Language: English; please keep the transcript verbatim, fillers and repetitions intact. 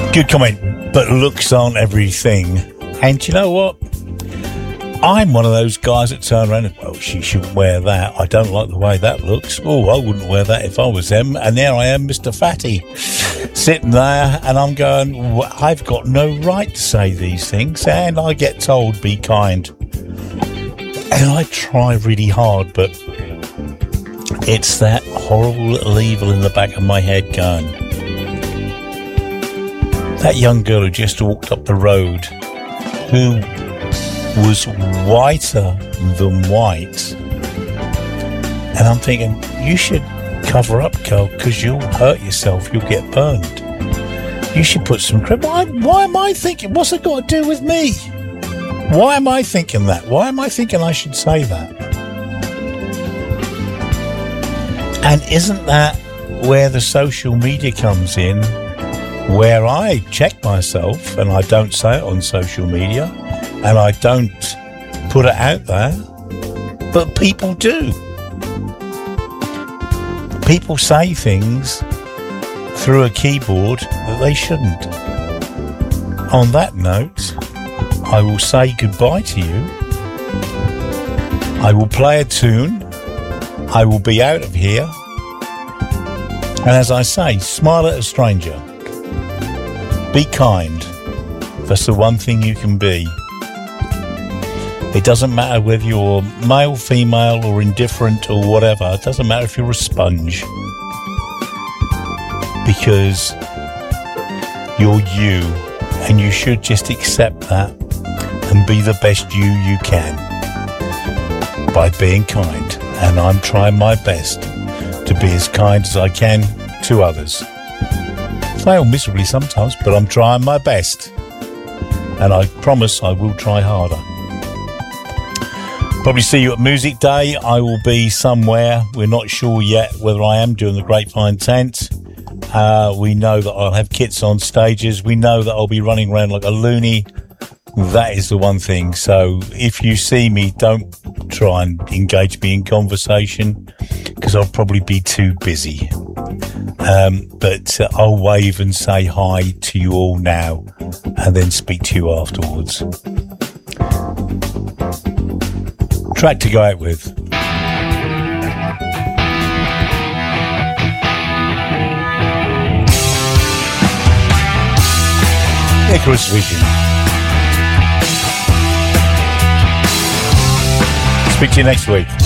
Good comment, but looks aren't everything. And you know what? I'm one of those guys that turn around and, well, she shouldn't wear that. I don't like the way that looks. Oh, I wouldn't wear that if I was them. And there I am, Mister Fatty, sitting there, and I'm going, well, I've got no right to say these things. And I get told, be kind. And I try really hard, but it's that horrible little evil in the back of my head going, that young girl who just walked up the road, who was whiter than white, and I'm thinking, you should cover up, girl, because you'll hurt yourself, you'll get burned. You should put some cream. Why, why am I thinking, what's it got to do with me? Why am I thinking that? Why am I thinking I should say that? And isn't that where the social media comes in, where I check myself and I don't say it on social media and I don't put it out there, but people do. People say things through a keyboard that they shouldn't. On that note, I will say goodbye to you. I will play a tune. I will be out of here. And as I say, smile at a stranger. Be kind. That's the one thing you can be. It doesn't matter whether you're male, female, or indifferent or whatever. It doesn't matter if you're a sponge. Because you're you. And you should just accept that and be the best you you can by being kind. And I'm trying my best to be as kind as I can to others. Fail miserably sometimes, but I'm trying my best. And I promise I will try harder. Probably see you at Music Day. I will be somewhere. We're not sure yet whether I am doing the Grapevine tent. Uh, we know that I'll have kits on stages. We know that I'll be running around like a loony. That is the one thing. So if you see me, don't try and engage me in conversation because I'll probably be too busy. Um, but uh, I'll wave and say hi to you all now and then speak to you afterwards. Track to go out with. Icarus Vision. Speak to you next week.